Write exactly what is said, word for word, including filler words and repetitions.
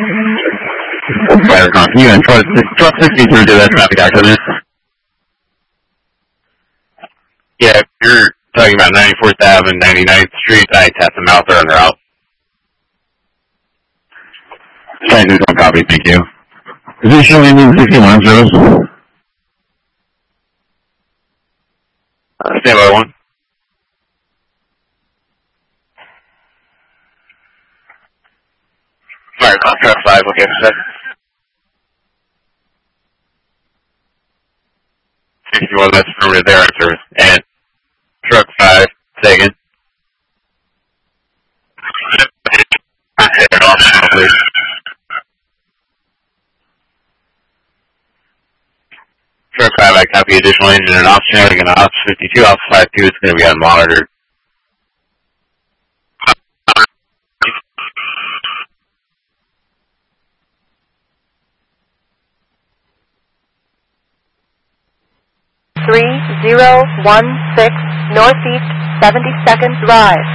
Fire continue and truck sixty-two to that traffic accident. Yeah, if you're talking about ninety-fourth Avenue and ninety-ninth Street, I test them out there and they're out. Scientists don't copy, thank you. Is this showing in sixty-one service? Uh, stand by one. Fire call, truck five, okay, set. sixty-one, that's affirmative there, service. And truck five, taken. Please. Truck five, I copy additional engine and ops channel, again, ops fifty-two, ops five two, it's going to be unmonitored. three zero one six Northeast seventy-second Drive.